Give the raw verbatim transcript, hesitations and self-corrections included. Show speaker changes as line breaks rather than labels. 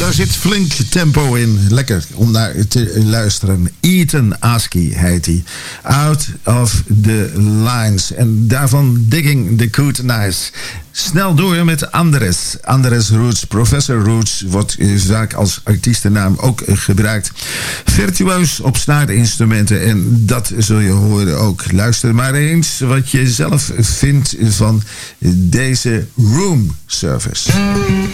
daar zit flink tempo in. Lekker om naar te luisteren. Ethan Askey heet hij. Out of the Lines. En daarvan Digging the Good Nice. Snel door met Andres. Andres Roots. Professor Roots wordt vaak als artiestennaam ook gebruikt. Virtuoos op snaarinstrumenten. En dat zul je horen ook. Luister maar eens wat je zelf vindt van deze room service.